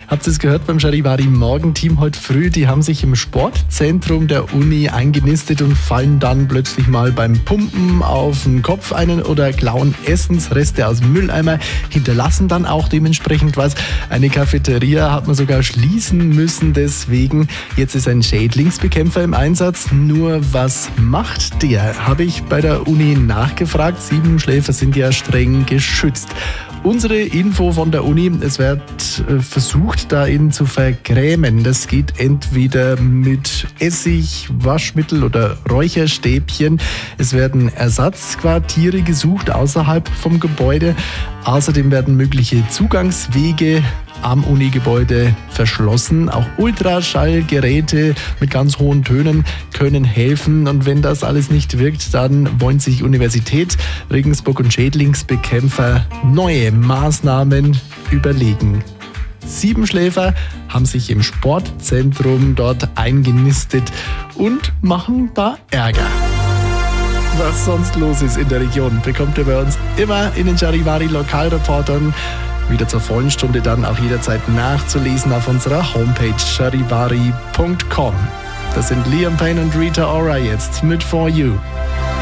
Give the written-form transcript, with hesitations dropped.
Habt ihr es gehört beim Charivari Morgenteam heute früh? Die haben sich im Sportzentrum der Uni eingenistet und fallen dann plötzlich mal beim Pumpen auf den Kopf einen oder klauen Essensreste aus dem Mülleimer, hinterlassen dann auch dementsprechend was. Eine Cafeteria hat man sogar schließen müssen deswegen. Jetzt ist ein Schädlingsbekämpfer im Einsatz. Nur was macht der? Habe ich bei der Uni nachgefragt. Siebenschläfer sind ja streng geschützt. Unsere Info von der Uni, es wird versucht, da ihn zu vergrämen. Das geht entweder mit Essig, Waschmittel oder Räucherstäbchen. Es werden Ersatzquartiere gesucht außerhalb vom Gebäude. Außerdem werden mögliche Zugangswege am Unigebäude verschlossen. Auch Ultraschallgeräte mit ganz hohen Tönen können helfen. Und wenn das alles nicht wirkt, dann wollen sich Universität, Regensburg und Schädlingsbekämpfer neue Maßnahmen überlegen. Siebenschläfer haben sich im Sportzentrum dort eingenistet und machen da Ärger. Was sonst los ist in der Region, bekommt ihr bei uns immer in den Charivari Lokalreportern. Wieder zur vollen Stunde dann auch jederzeit nachzulesen auf unserer Homepage charivari.com. Das sind Liam Payne und Rita Ora jetzt mit For You.